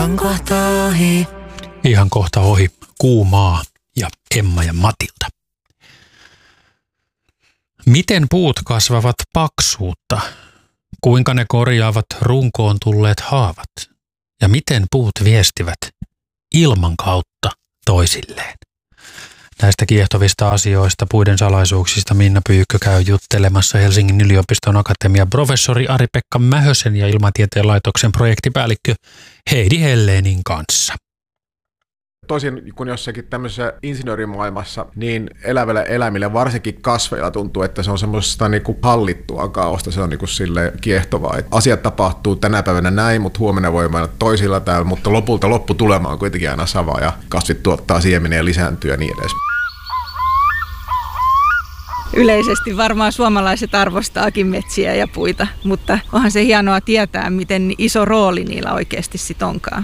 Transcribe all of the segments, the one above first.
Ihan kohta ohi Kuumaa ja Emma ja Matilda. Miten puut kasvavat paksuutta? Kuinka ne korjaavat runkoon tulleet haavat? Ja miten puut viestivät ilman kautta toisilleen? Näistä kiehtovista asioista, puiden salaisuuksista Minna Pyykkö käy juttelemassa Helsingin yliopiston akatemian professori Ari-Pekka Mähösen ja Ilmatieteen laitoksen projektipäällikkö Heidi Hellenin kanssa. Toisin kuin jossakin tämmöisessä insinöörimaailmassa, niin eläville eläimille, varsinkin kasveilla, tuntuu, että se on semmoista niinku hallittua kaaosta. Se on niinku silleen kiehtovaa. Et asiat tapahtuu tänä päivänä näin, mutta huomenna voi mennä toisilla täällä, mutta lopulta lopputulema on kuitenkin aina sama ja kasvit tuottaa siemeniä ja lisääntyy ja niin edes. Yleisesti varmaan suomalaiset arvostaakin metsiä ja puita, mutta onhan se hienoa tietää, miten iso rooli niillä oikeasti sit onkaan.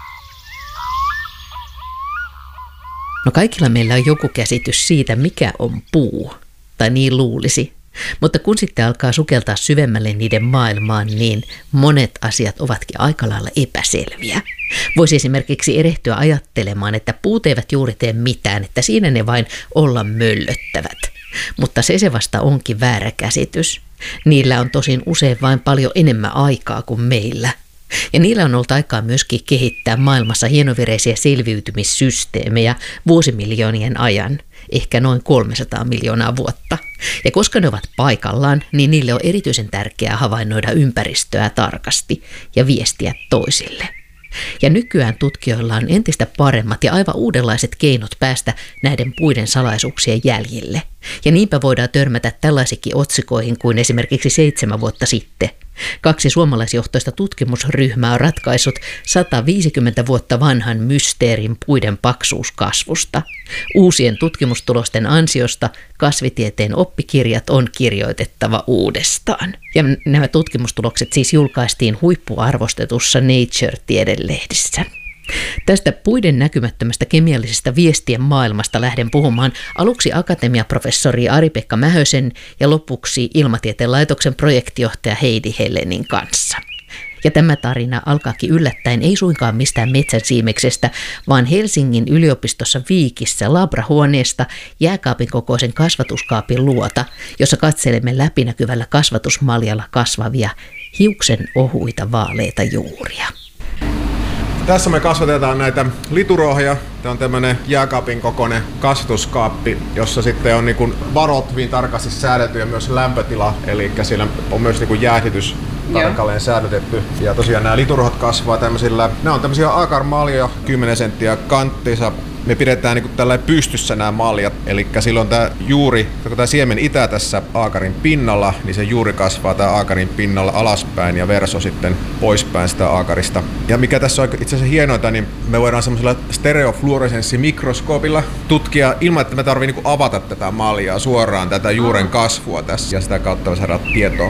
No kaikilla meillä on joku käsitys siitä, mikä on puu, tai niin luulisi. Mutta kun sitten alkaa sukeltaa syvemmälle niiden maailmaan, niin monet asiat ovatkin aika lailla epäselviä. Voisi esimerkiksi erehtyä ajattelemaan, että puut eivät juuri tee mitään, että siinä ne vain olla möllöttävät. Mutta se vasta onkin väärä käsitys. Niillä on tosin usein vain paljon enemmän aikaa kuin meillä. Ja niillä on ollut aikaa myöskin kehittää maailmassa hienovereisiä selviytymissysteemejä vuosimiljoonien ajan, ehkä noin 300 miljoonaa vuotta. Ja koska ne ovat paikallaan, niin niille on erityisen tärkeää havainnoida ympäristöä tarkasti ja viestiä toisille. Ja nykyään tutkijoilla on entistä paremmat ja aivan uudenlaiset keinot päästä näiden puiden salaisuuksien jäljille. Ja niinpä voidaan törmätä tällaisikin otsikoihin kuin esimerkiksi 7 vuotta sitten. 2 suomalaisjohtoista tutkimusryhmää on ratkaissut 150 vuotta vanhan mysteerin puiden paksuuskasvusta. Uusien tutkimustulosten ansiosta kasvitieteen oppikirjat on kirjoitettava uudestaan. Ja nämä tutkimustulokset siis julkaistiin huippuarvostetussa Nature-tiedelehdissä. Tästä puiden näkymättömästä kemiallisesta viestien maailmasta lähden puhumaan aluksi akatemiaprofessori Ari-Pekka Mähösen ja lopuksi Ilmatieteen laitoksen projektijohtaja Heidi Hellenin kanssa. Ja tämä tarina alkaakin yllättäen ei suinkaan mistään metsänsiimeksestä, vaan Helsingin yliopistossa Viikissä labrahuoneesta jääkaapin kokoisen kasvatuskaapin luota, jossa katselemme läpinäkyvällä kasvatusmaljalla kasvavia hiuksen ohuita vaaleita juuria. Tässä me kasvatetaan näitä liturohja. Tämä on tämmöinen jääkaapin kokoinen kasvatuskaappi, jossa sitten on niin varot hyvin tarkasti säädelty ja myös lämpötila, eli siellä on myös niin jäähdytys tarkalleen säädötetty. Ja tosiaan nämä liturohot kasvaa tämmöisillä, nämä on tämmöisiä agarmaljoja 10 senttiä kanttinsa. Me pidetään niin tällä pystyssä nämä maljat, eli silloin tämä juuri, kun tämä siemen itää tässä aakarin pinnalla, niin se juuri kasvaa tämä aakarin pinnalla alaspäin ja verso sitten poispäin sitä aakarista. Ja mikä tässä on itse asiassa hienointa, niin me voidaan semmoisella stereofluoresenssimikroskoopilla tutkia ilman, että me tarvitsee niin avata tätä maljaa suoraan, tätä juuren kasvua tässä, ja sitä kautta me saadaan tietoa.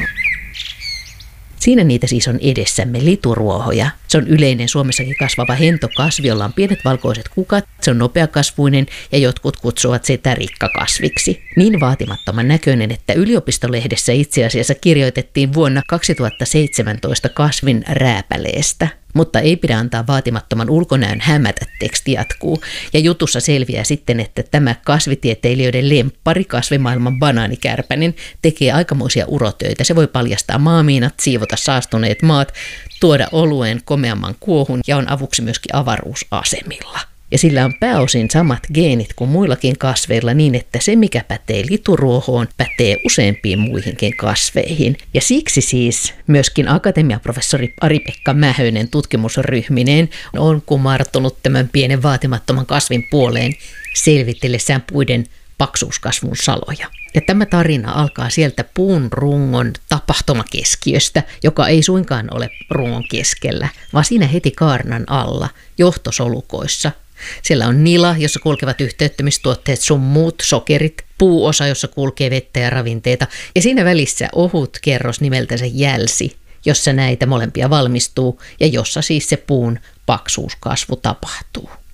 Siinä niitä siis on edessämme lituruohoja. Se on yleinen Suomessakin kasvava hentokasvi, jolla on pienet valkoiset kukat. Se on nopeakasvuinen ja jotkut kutsuvat sitä rikkakasviksi. Niin vaatimattoman näköinen, että yliopistolehdessä itse asiassa kirjoitettiin vuonna 2017 kasvin rääpäleestä. Mutta ei pidä antaa vaatimattoman ulkonäön hämätä, teksti jatkuu. Ja jutussa selviää sitten, että tämä kasvitieteilijöiden lemppari, kasvimaailman banaanikärpänen, tekee aikamoisia urotöitä. Se voi paljastaa maamiinat, siivota saastuneet maat, tuoda olueen komeamman kuohun ja on avuksi myöskin avaruusasemilla. Ja sillä on pääosin samat geenit kuin muillakin kasveilla niin, että se mikä pätee lituruohoon, pätee useampiin muihinkin kasveihin. Ja siksi siis myöskin akatemiaprofessori Ari-Pekka Mähönen tutkimusryhmineen on kumartunut tämän pienen vaatimattoman kasvin puoleen selvitellessään puiden paksuuskasvun saloja. Ja tämä tarina alkaa sieltä puun rungon tapahtumakeskiöstä, joka ei suinkaan ole rungon keskellä, vaan siinä heti kaarnan alla, johtosolukoissa. Siellä on nila, jossa kulkevat yhteyttämistuotteet sun muut, sokerit, puuosa, jossa kulkee vettä ja ravinteita, ja siinä välissä ohut kerros nimeltänsä jälsi, jossa näitä molempia valmistuu, ja jossa siis se puun paksuuskasvu tapahtuu.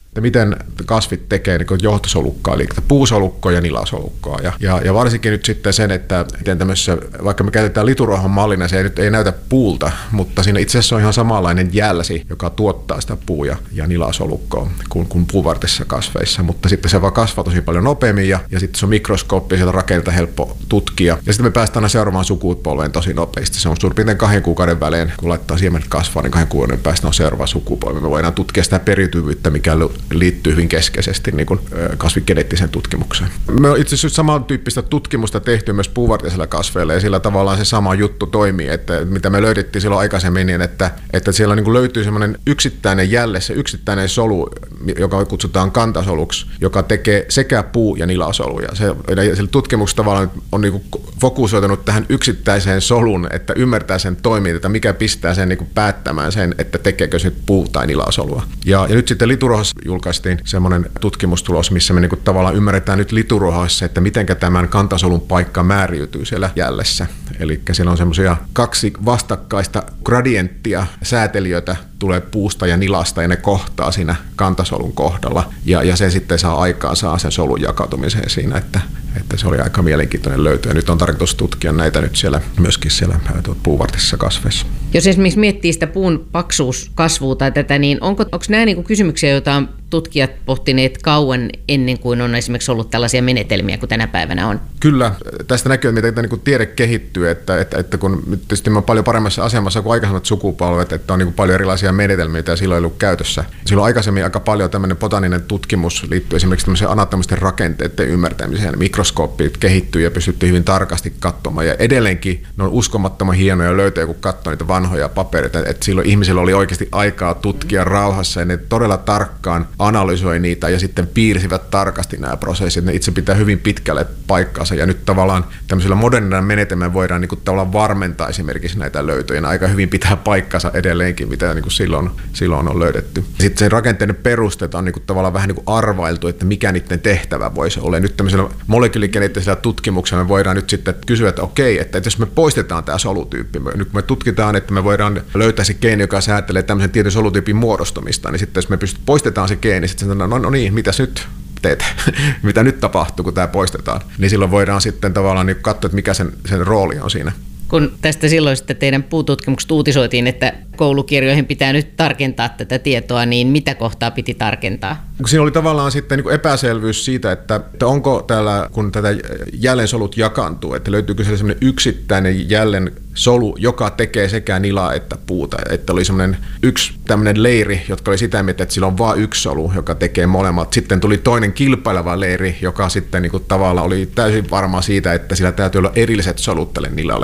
että miten kasvit tekee niin johtosolukkaa, eli puusolukkoa ja nilasolukkoa. Ja varsinkin nyt sitten sen, että miten tämmöisessä, vaikka me käytetään lituruohon mallina, se ei näytä puulta, mutta siinä itse asiassa on ihan samanlainen jälsi, joka tuottaa sitä puu- ja nilasolukkoa kuin puuvartisissa kasveissa, mutta sitten se vaan kasvaa tosi paljon nopeammin ja sitten se on mikroskooppi ja sieltä rakenteelta helppo tutkia. Ja sitten me päästään aina seuraavaan sukupolveen tosi nopeasti. Se on suurin piirtein 2 kuukauden välein, kun laittaa siemenet kasvaa, niin 2 kuukauden päästä on seuraava sukupolvi. Me voidaan tutkia sitä periytyvyyttä, mikä liittyy hyvin keskeisesti niin kuin kasvikeneettiseen tutkimukseen. Me on itse asiassa samantyyppistä tutkimusta tehty myös puuvartisilla kasveilla ja sillä tavallaan se sama juttu toimii, että mitä me löydettiin silloin aikaisemmin, niin että siellä niin kuin löytyy semmoinen yksittäinen jälle, se yksittäinen solu, joka kutsutaan kantasoluksi, joka tekee sekä puu- ja nilasoluja. Se tutkimuksessa tavallaan on niin kuin fokusoitunut tähän yksittäiseen solun, että ymmärtää sen toimintaa, mikä pistää sen niin kuin päättämään sen, että tekeekö se puu- tai nilasolua. Ja nyt sitten lituruohossa julkaistiin semmoinen tutkimustulos, missä me niin kuin tavallaan ymmärretään nyt lituruohoissa, että mitenkä tämän kantasolun paikka määriytyy siellä jällessä. Eli siellä on semmoisia 2 vastakkaista gradienttia, säätelijöitä tulee puusta ja nilasta ja ne kohtaa siinä kantasolun kohdalla. Ja se sitten saa sen solun jakautumiseen siinä, että se oli aika mielenkiintoinen löytö. Ja nyt on tarkoitus tutkia näitä nyt myöskin siellä puuvartisissa kasveissa. Jos esimerkiksi miettii sitä puun paksuuskasvua tai tätä, niin onko nämä niin kuin kysymyksiä, joita on tutkijat pohtineet kauan ennen kuin on esimerkiksi ollut tällaisia menetelmiä kuin tänä päivänä on? Kyllä. Tästä näkyy, että niin kuin tiede kehittyy, että kun tietysti me on paljon paremmassa asemassa kuin aikaisemmat sukupolvet, että on niin kuin paljon erilaisia menetelmiä, joita silloin ei ollut käytössä. Silloin aikaisemmin aika paljon tämmöinen botaninen tutkimus liittyy esimerkiksi tämmöiseen anatomisten rakenteiden ymmärtämiseen. Mikroskooppit kehittyy ja pystyttiin hyvin tarkasti katsomaan. Ja edelleenkin ne on uskomattoman hienoja löytöjä, kun katsoo niitä vanhoja papereita. Että silloin ihmisillä oli oikeasti aikaa tutkia rauhassa ja ne todella tarkkaan analysoi niitä ja sitten piirsivät tarkasti nämä prosessit. Ne itse pitää hyvin pitkälle paikkaansa ja nyt tavallaan tämmöisellä modernilla menetelmällä voidaan niin kuin tavallaan varmentaa esimerkiksi näitä löytöjä. Aika hyvin pitää paikkansa edelleenkin, mitä niin kuin silloin on löydetty. Sitten se rakenteiden perusteet on niin kuin tavallaan vähän niin kuin arvailtu, että mikä niiden tehtävä voisi olla. Nyt tämmöisellä molekyylikeneettisellä tutkimuksella me voidaan nyt sitten kysyä, että okei, että jos me poistetaan tämä solutyyppi, nyt kun me tutkitaan, että me voidaan löytää se geeni, joka säätelee tämmöisen tietyn solutyypin muodostumista, niin sitten jos me poistetaan se geeni, sitten sanotaan, no niin, mitäs nyt teet, mitä nyt tapahtuu, kun tämä poistetaan, niin silloin voidaan sitten tavallaan niin katsoa, että mikä sen rooli on siinä. Kun tästä silloin sitten teidän puututkimukset uutisoitiin, että koulukirjoihin pitää nyt tarkentaa tätä tietoa, niin mitä kohtaa piti tarkentaa? Siinä oli tavallaan sitten niin kuin epäselvyys siitä, että onko täällä, kun tätä jällensolut jakaantuu, että löytyykö siellä sellainen yksittäinen jällensolu, joka tekee sekä nilaa että puuta. Että oli semmoinen yksi tämmöinen leiri, jotka oli sitä mieltä, että sillä on vain yksi solu, joka tekee molemmat. Sitten tuli toinen kilpaileva leiri, joka sitten niin kuin tavallaan oli täysin varma siitä, että sillä täytyy olla erilliset solut tälle nilalle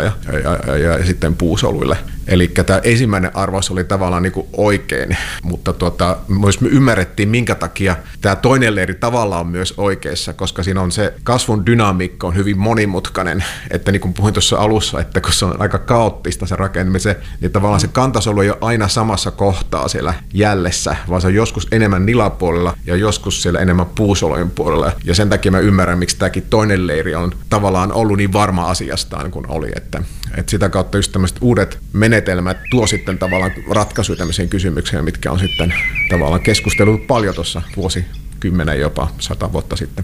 ja sitten puusoluille. Eli tämä ensimmäinen arvaus oli tavallaan niin kuin oikein, mutta myös me ymmärrettiin, minkä takia tämä toinen leiri tavallaan on myös oikeassa, koska siinä on se kasvun dynamiikka on hyvin monimutkainen, että niin kuin puhuin tuossa alussa, että kun se on aika kaoottista se rakentaminen, niin tavallaan se kantasolu ei ole aina samassa kohtaa siellä jällessä, vaan se on joskus enemmän nilapuolella ja joskus siellä enemmän puusolujen puolella. Ja sen takia mä ymmärrän, miksi tämäkin toinen leiri on tavallaan ollut niin varma asiastaan kuin oli, että sitä kautta just tämmöiset uudet menetelmät tuo sitten tavallaan ratkaisuja tämmöisiin kysymyksiin, mitkä on sitten tavallaan keskustellut paljon tuossa vuosikymmenen jopa 100 vuotta sitten.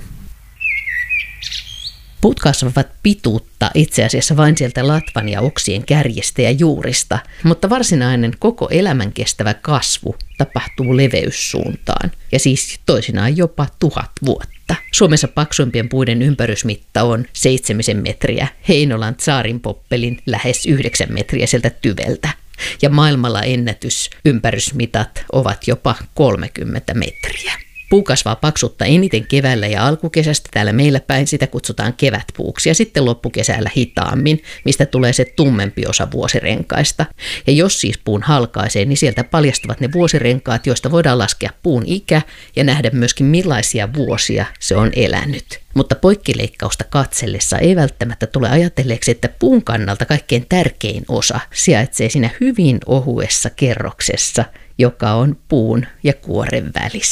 Puut kasvavat pituutta itse asiassa vain sieltä latvan ja oksien kärjestä ja juurista, mutta varsinainen koko elämän kestävä kasvu tapahtuu leveyssuuntaan ja siis toisinaan jopa 1000 vuotta. Suomessa paksuimpien puiden ympärysmitta on 7 metriä, Heinolan tsaarinpoppelin lähes 9 metriä sieltä tyveltä. Ja maailmalla ennätysympärysmitat ovat jopa 30 metriä. Puu kasvaa paksuutta eniten keväällä ja alkukesästä. Täällä meillä päin sitä kutsutaan kevätpuuksi ja sitten loppukesällä hitaammin, mistä tulee se tummempi osa vuosirenkaista. Ja jos siis puun halkaisee, niin sieltä paljastuvat ne vuosirenkaat, joista voidaan laskea puun ikä ja nähdä myöskin millaisia vuosia se on elänyt. Mutta poikkileikkausta katsellessa ei välttämättä tule ajatelleeksi, että puun kannalta kaikkein tärkein osa sijaitsee siinä hyvin ohuessa kerroksessa, joka on puun ja kuoren välissä.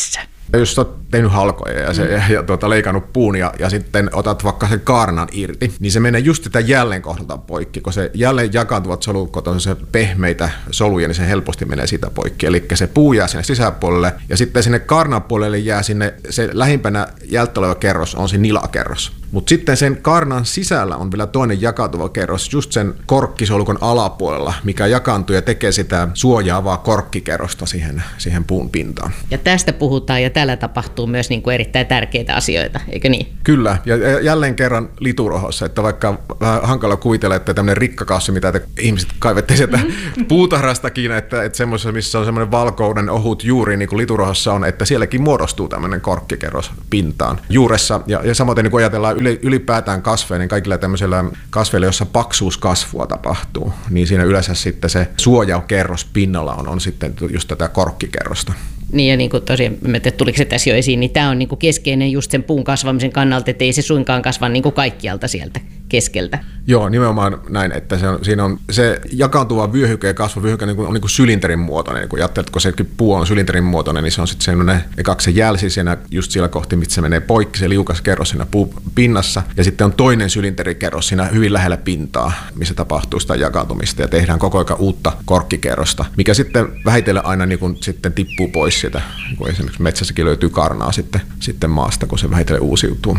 Jos sä oot tehnyt halkoja ja leikannut puun ja sitten otat vaikka sen kaarnan irti, niin se menee just sitä jälleen kohdalta poikki. Kun se jälleen jakaantuvat solukot on se pehmeitä soluja, niin se helposti menee sitä poikki. Eli se puu jää sinne sisäpuolelle ja sitten sinne kaarnan puolelle jää sinne, se lähimpänä jälttä oleva kerros on se nilakerros. Mutta sitten sen kaarnan sisällä on vielä toinen jakautuva kerros, just sen korkkisolukon alapuolella, mikä jakaantuu ja tekee sitä suojaavaa korkkikerrosta siihen puun pintaan. Ja tästä puhutaan ja täällä tapahtuu myös niin kuin erittäin tärkeitä asioita, eikö niin? Kyllä, ja jälleen kerran liturohossa, että vaikka vähän hankala kuvitella, että tämmöinen rikkakassi, mitä te ihmiset kaivette sieltä puutarhastakin, että semmoisessa, missä on semmoinen valkoinen ohut juuri, niin kuin liturohossa on, että sielläkin muodostuu tämmöinen korkkikerros pintaan juuressa, ja samoin niin kuin ajatellaan ylipäätään kasveja, niin kaikilla tämmöisillä kasveilla, jossa paksuuskasvua tapahtuu, niin siinä yleensä sitten se suojakerros pinnalla on sitten just tätä korkkikerrosta. Niin ja niin kuin tosiaan, tuliko se tässä jo esiin, niin tämä on niin kuin keskeinen just sen puun kasvamisen kannalta, että ei se suinkaan kasva niin kuin kaikkialta sieltä keskeltä. Joo, nimenomaan näin, että siinä on se jakaantuva vyöhyke ja kasvavyöhyke on niin kuin sylinterin muotoinen. Kun ajattelet, että kun se puu on sylinterin muotoinen, niin se on sitten sellainen kaksi jälsi siinä just siellä kohti, missä se menee poikki, se liukas kerros siinä puupinnassa. Ja sitten on toinen sylinterikerros siinä hyvin lähellä pintaa, missä tapahtuu sitä jakaantumista ja tehdään koko ajan uutta korkkikerrosta, mikä sitten vähitellen aina niin kuin sitten tippuu pois sieltä, kun esimerkiksi metsässäkin löytyy karnaa sitten maasta, kun se vähitellen uusiutuu.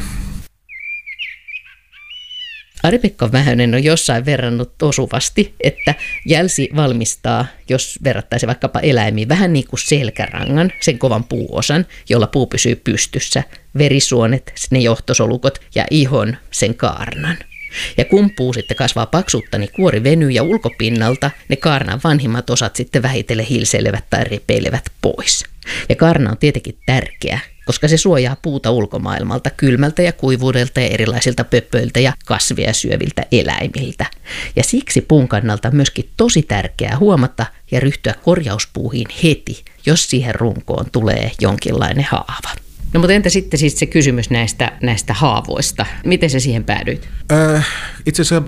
Ari-Pekka Vähänen on jossain verrannut osuvasti, että jälsi valmistaa, jos verrattaisiin vaikkapa eläimiin, vähän niin kuin selkärangan, sen kovan puuosan, jolla puu pysyy pystyssä, verisuonet, ne johtosolukot ja ihon, sen kaarnan. Ja kun puu sitten kasvaa paksuutta, niin kuori venyy ja ulkopinnalta ne kaarnan vanhimmat osat sitten vähitellen hilseilevät tai repeilevät pois. Ja kaarna on tietenkin tärkeä, koska se suojaa puuta ulkomaailmalta, kylmältä ja kuivuudelta ja erilaisilta pöppöiltä ja kasvia syöviltä eläimiltä. Ja siksi puun kannalta on myöskin tosi tärkeää huomata ja ryhtyä korjauspuuhiin heti, jos siihen runkoon tulee jonkinlainen haava. No mutta entä sitten siis se kysymys näistä haavoista? Miten se siihen päädyit? Itse asiassa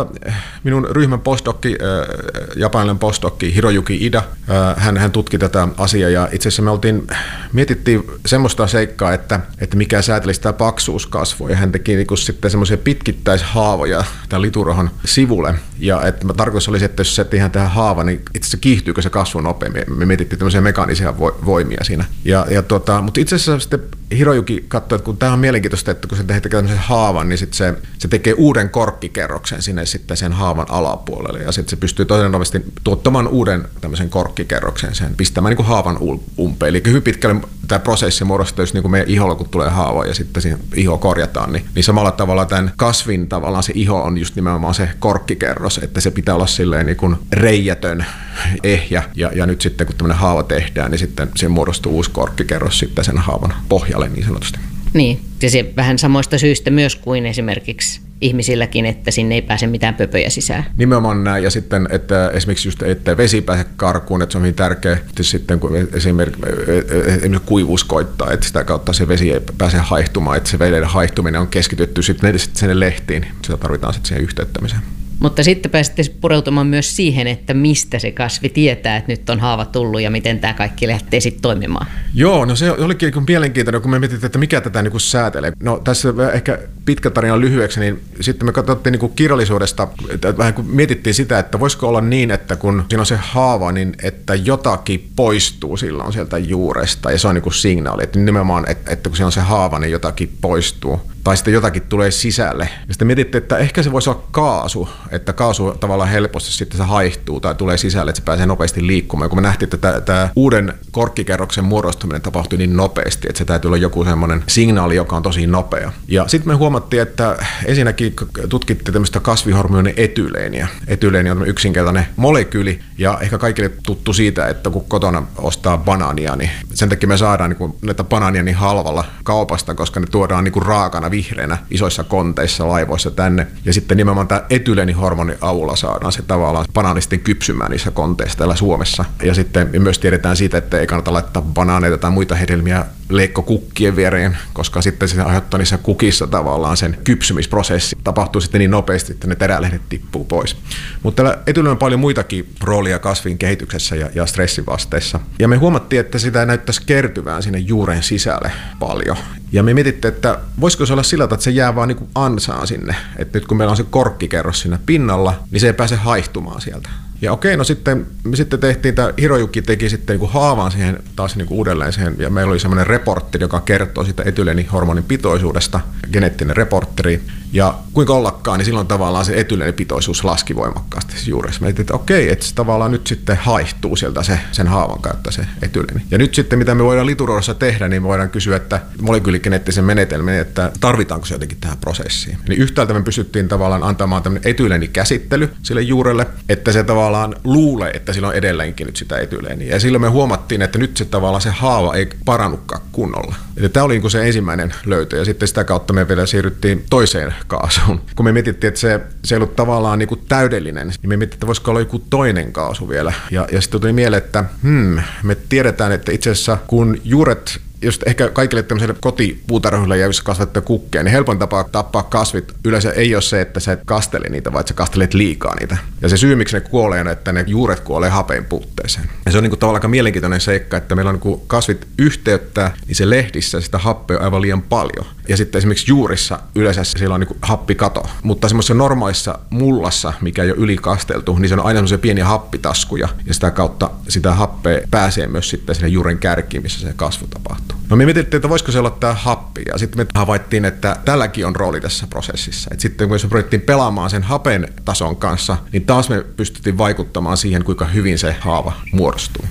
minun ryhmän postdokki, japanilainen postdokki Hiroyuki Ida, hän tutki tätä asiaa ja itse asiassa mietittiin semmoista seikkaa, että mikä sääteli sitä paksuuskasvua ja hän teki niinku sitten semmoisia pitkittäishaavoja tämän liturohon sivulle ja että tarkoitus oli, että jos se tehdään tähän haava, niin itse asiassa kiihtyykö se kasvu nopeammin. Me mietittiin tämmöisiä mekaanisia voimia siinä. Mutta itse asiassa sitten Hiroyuki katsoi, että kun tämä on mielenkiintoista, että kun se tekee tämmöisen haavan, niin sitten se tekee uuden korkkikerroksen sinne sitten sen haavan alapuolelle. Ja sitten se pystyy todennäköisesti tuottamaan uuden tämmöisen korkkikerroksen, sen pistämään niin kuin haavan umpeen. Eli hyvin pitkälle tämä prosessi muodostuu just niin kuin meidän iholla, kun tulee haava ja sitten siihen iho korjataan. Niin samalla tavalla tämän kasvin tavallaan se iho on just nimenomaan se korkkikerros, että se pitää olla silleen niin kuin reijätön, ehjä. Ja nyt sitten kun tämmöinen haava tehdään, niin sitten siihen muodostuu uusi korkkikerros sitten sen haavan pohjalle niin sanotusti. Niin, ja se vähän samoista syistä myös kuin esimerkiksi ihmisilläkin, että sinne ei pääse mitään pöpöjä sisään. Nimenomaan näin, ja sitten, että esimerkiksi just, että vesi pääse karkuun, että se on hyvin tärkeä, sitten kun esimerkiksi kuivuus koittaa, että sitä kautta se vesi ei pääse haihtumaan, että se veden haihtuminen on keskitytty sitten sinne lehtiin, sitä tarvitaan sitten siihen yhteyttämiseen. Mutta sitten pääsitte pureutumaan myös siihen, että mistä se kasvi tietää, että nyt on haava tullut ja miten tämä kaikki lähtee sitten toimimaan. Joo, no se olikin mielenkiintoinen, kun me mietittiin, että mikä tätä niin kuin säätelee. No tässä ehkä pitkä tarina lyhyeksi, niin sitten me katsottiin niin kuin kirjallisuudesta, vähän kun mietittiin sitä, että voisiko olla niin, että kun siinä on se haava, niin että jotakin poistuu silloin sieltä juuresta ja se on niin kuin signaali, että nimenomaan, että kun siinä on se haava, niin jotakin poistuu. Tai sitten jotakin tulee sisälle. Ja sitten mietittiin, että ehkä se voisi olla kaasu, että kaasu tavallaan helposti sitten se haihtuu tai tulee sisälle, että se pääsee nopeasti liikkumaan. Ja kun me nähtiin, että tämä uuden korkkikerroksen muodostuminen tapahtui niin nopeasti, että se täytyy olla joku semmoinen signaali, joka on tosi nopea. Ja sitten me huomattiin, että ensinnäkin tutkittiin tämmöistä kasvihormonin etyyleeniä. Etyyleeni on yksinkertainen molekyyli ja ehkä kaikille tuttu siitä, että kun kotona ostaa banaania, niin sen takia me saadaan niin näitä banaania niin halvalla kaupasta, koska ne tuodaan niin raakana vihreänä isoissa konteissa laivoissa tänne. Ja sitten nimenomaan tämä etyleenihormonin avulla saadaan se tavallaan banaani sitten kypsymään niissä konteissa täällä Suomessa. Ja sitten me myös tiedetään siitä, että ei kannata laittaa banaaneita tai muita hedelmiä leikko kukkien viereen, koska sitten se aiheuttaa niissä kukissa tavallaan sen kypsymisprosessi. Tapahtuu sitten niin nopeasti, että ne terälehdet tippuu pois. Mutta täällä etylenillä on paljon muitakin roolia kasvin kehityksessä ja stressivasteissa. Ja me huomattiin, että sitä näyttäisi kertyvään sinne juuren sisälle paljon. Ja me mietittiin, että voisiko se olla sillä tavalla, että se jää vaan niin kuin ansaan sinne. Että nyt kun meillä on se korkkikerros siinä pinnalla, niin se ei pääse haihtumaan sieltä. Ja okei, no sitten me tehtiin, tämä Hirojuki teki sitten niin haavan siihen taas niin uudelleen siihen, ja meillä oli semmoinen reportteri, joka kertoo sitä etyleenihormonin pitoisuudesta, geneettinen reportteri, ja kuinka ollakaan, niin silloin tavallaan se etyleenipitoisuus laski voimakkaasti juuressa. Me ajattelin, että okei, että se tavallaan nyt sitten haihtuu sieltä sen haavan kautta se etyleeni. Ja nyt sitten, mitä me voidaan liturohdassa tehdä, niin me voidaan kysyä, että molekyyligeneettisen menetelmän, että tarvitaanko se jotenkin tähän prosessiin. Niin yhtäältä me pystyttiin tavallaan antamaan tämmöinen etyleenikäsittely sille juurelle, että se tavallaan luulee, että sillä on edelleenkin nyt sitä etyleeniä. Ja silloin me huomattiin, että nyt se tavallaan se haava ei parannutkaan kunnolla. Eli tämä oli niin se ensimmäinen löytö, ja sitten sitä kautta me vielä siirryttiin toiseen kaasuun. Kun me mietittiin, että se ei ollut tavallaan niin kuin täydellinen, niin me mietittiin, että voisiko olla joku toinen kaasu vielä. Ja sitten tuli mieleen, että me tiedetään, että itse asiassa kun juuret, just ehkä kaikille tämmöisille kotipuutarhoille ja jos kasvattaa kukkeja, niin helpoin tapa tappaa kasvit yleensä ei ole se, että sä et kastele niitä, vaan että sä kastelet liikaa niitä. Ja se syy, miksi ne kuolee, on, että ne juuret kuolee hapen puutteeseen. Ja se on niin kuin tavallaan aika mielenkiintoinen seikka, että meillä on niin kuin kasvit yhteyttää, niin se lehdissä sitä happea on aivan liian paljon. Ja sitten esimerkiksi juurissa yleensä siellä on niin kuin happikato. Mutta semmoisessa normaalissa mullassa, mikä ei ole ylikasteltu, niin se on aina semmoisia pieniä happitaskuja. Ja sitä kautta sitä happea pääsee myös sitten sinne juuren kärkiin, missä se kasvu tapahtuu. No me mietittiin, että voisiko se olla tämä happi, ja sitten me havaittiin, että tälläkin on rooli tässä prosessissa. Et sitten kun me pyrittiin pelaamaan sen hapen tason kanssa, niin taas me pystyttiin vaikuttamaan siihen, kuinka hyvin se haava muodostuu.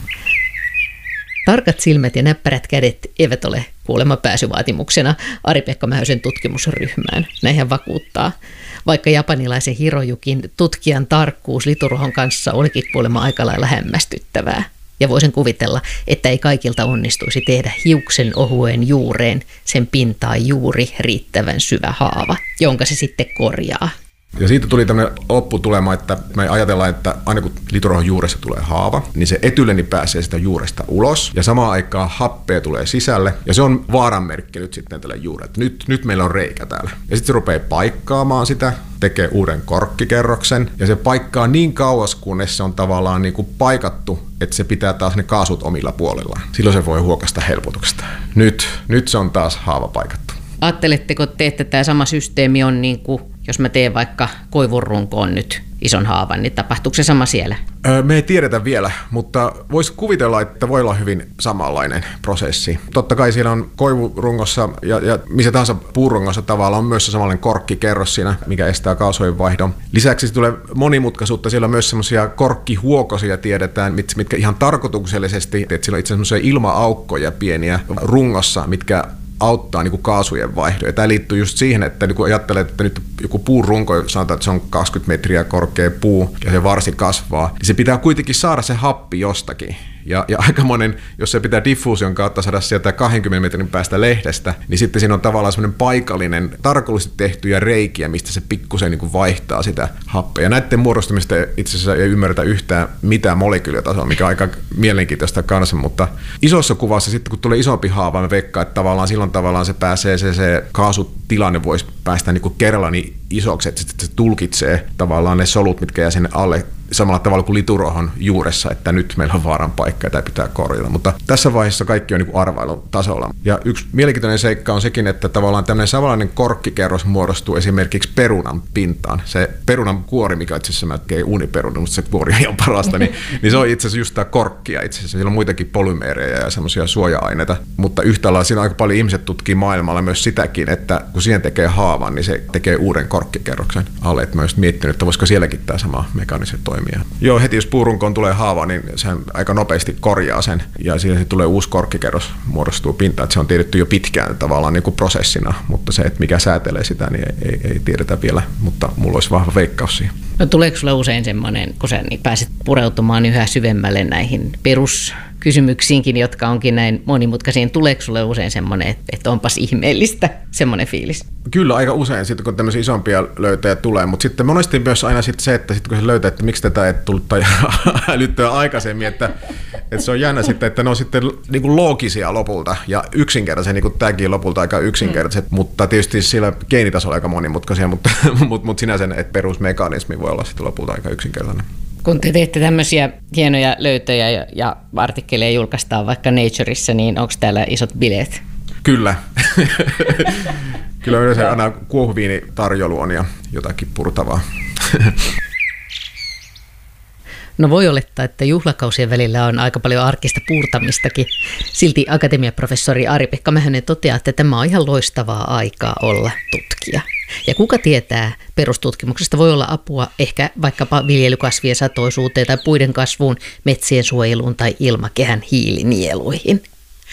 Tarkat silmät ja näppärät kädet eivät ole kuulemma pääsyvaatimuksena Ari-Pekka Mähösen tutkimusryhmään. Näin hän vakuuttaa. Vaikka japanilaisen Hirojukin tutkijan tarkkuus liturohon kanssa olikin kuulemma aika lailla hämmästyttävää. Ja voisin kuvitella, että ei kaikilta onnistuisi tehdä hiuksen ohueen juureen sen pintaan juuri riittävän syvä haava, jonka se sitten korjaa. Ja siitä tuli tämmöinen lopputulema, että me ajatellaan, että aina kun liturohon juuressa tulee haava, niin se etyleeni pääsee sitä juuresta ulos ja samaan aikaan happea tulee sisälle. Ja se on vaaranmerkki nyt sitten tälle juurelle. Nyt meillä on reikä täällä. Ja sitten se rupeaa paikkaamaan sitä, tekee uuden korkkikerroksen ja se paikkaa niin kauas, kunnes se on tavallaan niin kuin paikattu, että se pitää taas ne kaasut omilla puolillaan. Silloin se voi huokasta helpotuksesta. Nyt se on taas haava paikattu. Ajatteletteko te, että tämä sama systeemi on niin kuin, jos mä teen vaikka koivunrunkoon nyt ison haavan, niin tapahtuuko se sama siellä? Me ei tiedetä vielä, mutta voisi kuvitella, että voi olla hyvin samanlainen prosessi. Totta kai siellä on koivurungossa ja missä tahansa puurungossa tavallaan on myös se samanlainen korkkikerros siinä, mikä estää kaasujen vaihdon. Lisäksi se tulee monimutkaisuutta. Siellä on myös semmoisia korkkihuokosia tiedetään, mitkä ihan tarkoituksellisesti, että siellä on itse asiassa semmoisia ilma-aukkoja pieniä rungossa, mitkä auttaa niin kuin kaasujen vaihdoja. Tämä liittyy just siihen, että niin kun ajattelee, että nyt joku puurunko, sanotaan, että se on 20 metriä korkea puu ja se varsi kasvaa, niin se pitää kuitenkin saada se happi jostakin. Ja aika monen, jos se pitää diffuusion kautta saada sieltä 20 metrin päästä lehdestä, niin sitten siinä on tavallaan semmoinen paikallinen, tarkoituksesti tehtyjä reikiä, mistä se pikkusen niin kuin vaihtaa sitä happea. Ja näiden muodostumista itse asiassa ei ymmärretä yhtään mitään molekyylitasoa, mikä on aika mielenkiintoista kanssa, mutta isossa kuvassa sitten kun tulee isompi haava, me veikkaan, että tavallaan silloin tavallaan se pääsee, se kaasutilanne voisi päästä niin kuin kerralla niin isoksi, että se tulkitsee tavallaan ne solut, mitkä jää sinne alle samalla tavalla kuin liturohon juuressa, että nyt meillä on vaaran paikka ja tämä pitää korjata. Mutta tässä vaiheessa kaikki on niin kuin arvailun tasolla. Ja yksi mielenkiintoinen seikka on sekin, että tavallaan tämmöinen samanlainen korkkikerros muodostuu esimerkiksi perunan pintaan. Se perunan kuori, mikä itse asiassa melkein uuniperuna, mutta se kuori on parasta, niin se on itse asiassa just tämä korkkia itse asiassa. Siellä on muitakin polymeerejä ja semmoisia suoja-aineita. Mutta yhtä lailla siinä aika paljon ihmiset tutkii maailmalla myös sitäkin, että kun siihen tekee haavan, niin se tekee uuden korkkikerroksen alle. Että mä oon miettinyt, että voisiko sielläkin tämä sama mekanismi toimia. Joo, heti jos puurunkoon tulee haava, niin sehän aika nopeasti korjaa sen ja siihen tulee uusi korkkikerros, muodostuu pinta. Että se on tiedetty jo pitkään tavallaan niin kuin prosessina, mutta se, että mikä säätelee sitä, niin ei tiedetä vielä, mutta mulla olisi vahva veikkaus siihen. No tuleeko sulle usein semmoinen, kun sä pääset pureutumaan yhä syvemmälle näihin kysymyksiinkin, jotka onkin näin monimutkaisia. Tuleeko sulle usein semmoinen, että onpas ihmeellistä, semmoinen fiilis? Kyllä aika usein, sitten kun tämmöisiä isompia löytöjä tulee, mutta sitten monesti myös aina sitten se, että sitten kun se löytää, että miksi tätä ei tullut älyttyä aikaisemmin, että se on jännä sitten, että ne on sitten niin kuin loogisia lopulta ja yksinkertaisia, niin kuin tämäkin lopulta aika yksinkertaiset, mutta tietysti sillä geenitasolla aika monimutkaisia, mutta sinänsä että perusmekanismi voi olla sitten lopulta aika yksinkertainen. Kun te teette tämmöisiä hienoja löytöjä ja artikkeleja julkaistaan vaikka Natureissa, niin onko täällä isot bileet? Kyllä. Kyllä yleensä aina kuohuviinitarjoulu on ja jotakin purtavaa. No voi olettaa, että juhlakausien välillä on aika paljon arkista puurtamistakin. Silti akatemiaprofessori Ari-Pekka Mähönen toteaa, että tämä on ihan loistavaa aikaa olla tutkija. Ja kuka tietää, perustutkimuksesta voi olla apua ehkä vaikkapa viljelykasvien satoisuuteen tai puiden kasvuun, metsien suojeluun tai ilmakehän hiilinieluihin.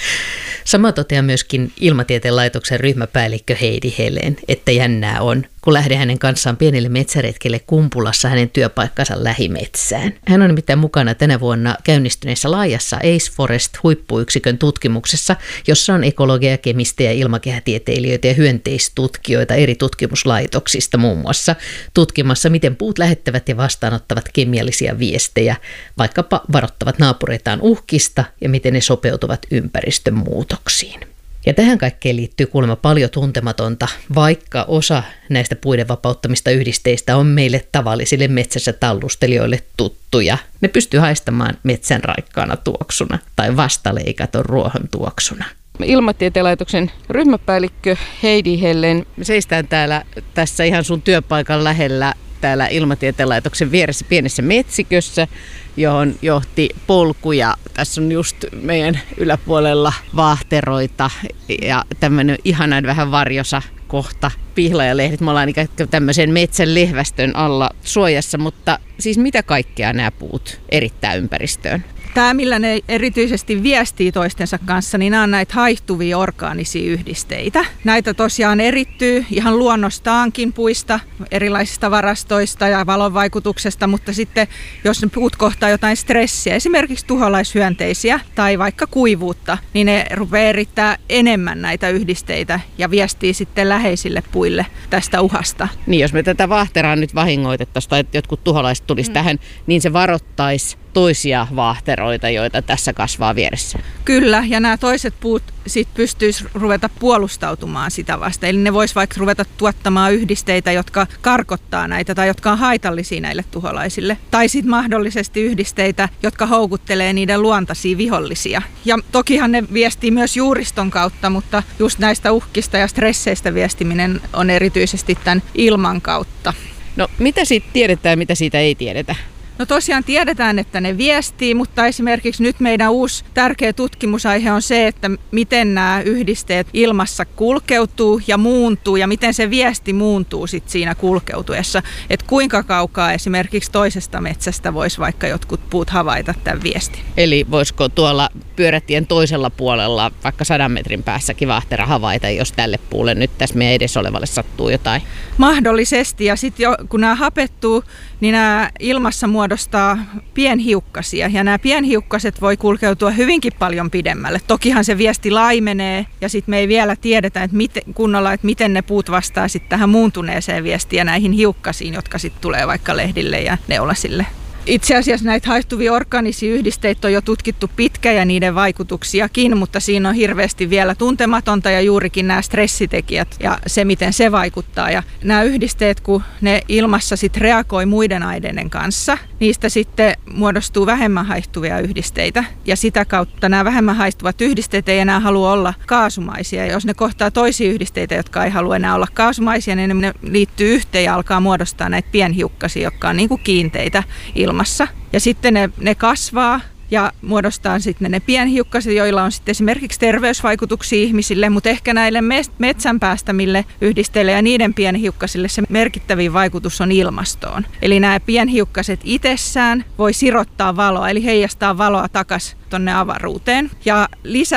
Sama toteaa myöskin Ilmatieteen laitoksen ryhmäpäällikkö Heidi Helen, että jännää on, kun lähden hänen kanssaan pienelle metsäretkelle Kumpulassa hänen työpaikkansa lähimetsään. Hän on nimittäin mukana tänä vuonna käynnistyneessä laajassa Ace Forest-huippuyksikön tutkimuksessa, jossa on ekologeja, kemistejä, ilmakehätieteilijöitä ja hyönteistutkijoita eri tutkimuslaitoksista muun muassa tutkimassa, miten puut lähettävät ja vastaanottavat kemiallisia viestejä, vaikkapa varoittavat naapureitaan uhkista ja miten ne sopeutuvat ympäristön muutoksiin. Ja tähän kaikkeen liittyy kuulemma paljon tuntematonta, vaikka osa näistä puiden vapauttamista yhdisteistä on meille tavallisille metsässä tallustelijoille tuttuja. Ne pystyy haistamaan metsän raikkaana tuoksuna tai vastaleikaton ruohon tuoksuna. Ilmatieteen laitoksen ryhmäpäällikkö Heidi Helen, me seistään täällä tässä ihan sun työpaikan lähellä täällä Ilmatieteen laitoksen vieressä pienessä metsikössä, johon johti polku ja tässä on just meidän yläpuolella vaahteroita ja tämmöinen ihanan vähän varjosa kohta pihlajalehdet. Me ollaan ikään kuin tämmöisen metsän lehvästön alla suojassa, mutta siis mitä kaikkea nämä puut erittää ympäristöön? Tämä, millä ne erityisesti viestii toistensa kanssa, niin nämä on näitä haihtuvia orgaanisia yhdisteitä. Näitä tosiaan erittyy ihan luonnostaankin puista, erilaisista varastoista ja valonvaikutuksesta, mutta sitten jos ne puut kohtaa jotain stressiä, esimerkiksi tuholaishyönteisiä tai vaikka kuivuutta, niin ne rupeaa erittää enemmän näitä yhdisteitä ja viestii sitten läheisille puille tästä uhasta. Niin, jos me tätä vaahteraa nyt vahingoitettaisiin tai jotkut tuholaiset tulisi tähän, niin se varoittaisi toisia vaahteroita, joita tässä kasvaa vieressä. Kyllä, ja nämä toiset puut sit pystyisi ruveta puolustautumaan sitä vasta. Eli ne vois vaikka ruveta tuottamaan yhdisteitä, jotka karkottaa näitä tai jotka on haitallisia näille tuholaisille. Tai sitten mahdollisesti yhdisteitä, jotka houkuttelee niiden luontaisia vihollisia. Ja tokihan ne viestii myös juuriston kautta, mutta just näistä uhkista ja stresseistä viestiminen on erityisesti tämän ilman kautta. No mitä siitä tiedetään ja mitä siitä ei tiedetä? No tosiaan tiedetään, että ne viestii, mutta esimerkiksi nyt meidän uusi tärkeä tutkimusaihe on se, että miten nämä yhdisteet ilmassa kulkeutuu ja muuntuu ja miten se viesti muuntuu sit siinä kulkeutuessa. Että kuinka kaukaa esimerkiksi toisesta metsästä voisi vaikka jotkut puut havaita tämän viestin. Eli voisiko tuolla pyörätien toisella puolella vaikka 100 metrin päässäkin vaahtera havaita, jos tälle puulle nyt tässä meidän edessä olevalle sattuu jotain? Mahdollisesti, ja sitten kun nämä hapettuu, niin nämä ilmassa muodostaa pienhiukkasia, ja nämä pienhiukkaset voi kulkeutua hyvinkin paljon pidemmälle. Tokihan se viesti laimenee, ja sitten me ei vielä tiedetä että miten ne puut vastaa sitten tähän muuntuneeseen viestiin ja näihin hiukkasiin, jotka sitten tulee vaikka lehdille ja neulasille. Itse asiassa näitä haihtuvia orgaanisia yhdisteitä on jo tutkittu pitkään ja niiden vaikutuksiakin, mutta siinä on hirveästi vielä tuntematonta ja juurikin nämä stressitekijät ja se, miten se vaikuttaa. Ja nämä yhdisteet, kun ne ilmassa sitten reagoi muiden aineiden kanssa, niistä sitten muodostuu vähemmän haihtuvia yhdisteitä. Ja sitä kautta nämä vähemmän haihtuvat yhdisteet ei enää halua olla kaasumaisia. Ja jos ne kohtaa toisia yhdisteitä, jotka ei halua enää olla kaasumaisia, niin ne liittyy yhteen ja alkaa muodostaa näitä pienhiukkasia, jotka on niin kuin kiinteitä ilmassa. Ja sitten ne kasvaa ja muodostaa sitten ne pienhiukkaset, joilla on sitten esimerkiksi terveysvaikutuksia ihmisille, mutta ehkä näille metsän päästämille yhdisteille ja niiden pienhiukkasille se merkittävin vaikutus on ilmastoon. Eli nämä pienhiukkaset itsessään voi sirottaa valoa, eli heijastaa valoa takaisin tuonne avaruuteen. Ja lisäksi, kun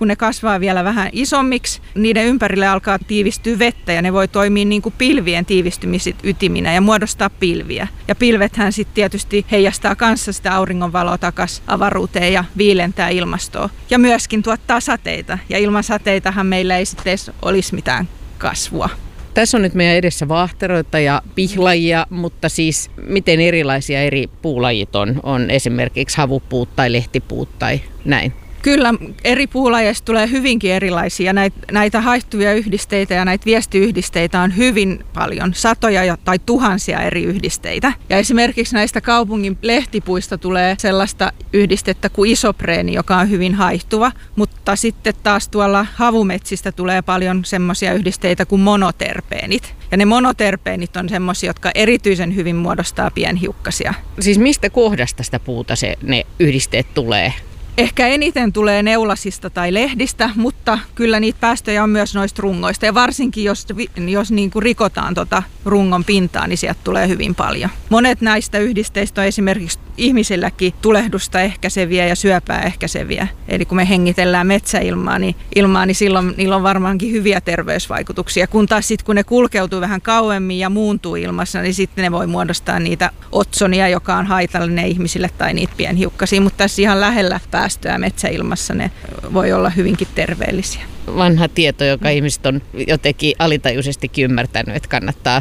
kun ne kasvaa vielä vähän isommiksi, niiden ympärille alkaa tiivistyä vettä ja ne voi toimia niin kuin pilvien tiivistymisytiminä ja muodostaa pilviä. Ja pilvethän sitten tietysti heijastaa kanssa sitä auringonvaloa takaisin avaruuteen ja viilentää ilmastoa. Ja myöskin tuottaa sateita. Ja ilman sateitahan meillä ei sitten edes olisi mitään kasvua. Tässä on nyt meidän edessä vaahteroita ja pihlajia, mutta siis miten erilaisia eri puulajit on esimerkiksi havupuut tai lehtipuut tai näin? Kyllä eri puulajeista tulee hyvinkin erilaisia. Näitä haihtuvia yhdisteitä ja näitä viestiyhdisteitä on hyvin paljon, satoja tai tuhansia eri yhdisteitä. Ja esimerkiksi näistä kaupungin lehtipuista tulee sellaista yhdistettä kuin isopreeni, joka on hyvin haihtuva. Mutta sitten taas tuolla havumetsistä tulee paljon semmoisia yhdisteitä kuin monoterpeenit. Ja ne monoterpeenit on semmoisia, jotka erityisen hyvin muodostaa pienhiukkasia. Siis mistä kohdasta sitä puuta ne yhdisteet tulee? Ehkä eniten tulee neulasista tai lehdistä, mutta kyllä niitä päästöjä on myös noista rungoista. Ja varsinkin jos niin kuin rikotaan rungon pintaa, niin sieltä tulee hyvin paljon. Monet näistä yhdisteistä on esimerkiksi ihmisilläkin tulehdusta ehkäiseviä ja syöpää ehkäiseviä. Eli kun me hengitellään metsäilmaa, niin silloin niillä on varmaankin hyviä terveysvaikutuksia. Kun taas sitten kun ne kulkeutuu vähän kauemmin ja muuntuu ilmassa, niin sitten ne voi muodostaa niitä otsonia, joka on haitallinen ihmisille tai niitä pienhiukkasia. Mutta tässä ihan lähellä päästöä metsäilmassa ne voi olla hyvinkin terveellisiä. Vanha tieto, joka ihmiset on jotenkin alitajuisestikin ymmärtänyt, että kannattaa